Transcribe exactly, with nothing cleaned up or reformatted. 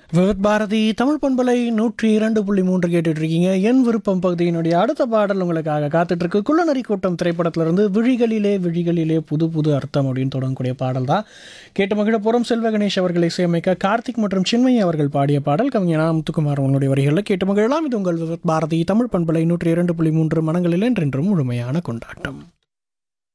விவித் பாரதி தமிழ் பண்பலை நூற்றி இரண்டு புள்ளி மூன்று கேட்டுட்டு இருக்கீங்க. என் விருப்பம் பகுதியினுடைய அடுத்த பாடல் உங்களுக்காக காத்துட்டு இருக்கு. குள்ளநரி கூட்டம் திரைப்படத்திலிருந்து விழிகளிலே விழிகளிலே புது புது அர்த்தம் அப்படின்னு தொடங்கக்கூடிய பாடல் தான் கேட்டு மகிழ புறம். செல்வ கணேஷ் அவர்களை இசையமைக்க கார்த்திக் மற்றும் சின்மயி அவர்கள் பாடிய பாடல். கவிஞனா முத்துக்குமார் அவங்களுடைய வரிகளில் கேட்டு மகிழலாம். இது உங்கள் விவித் பாரதி தமிழ் பண்பலை நூற்றி இரண்டு புள்ளி மூன்று மனங்களில் என்றென்றும் முழுமையான கொண்டாட்டம்.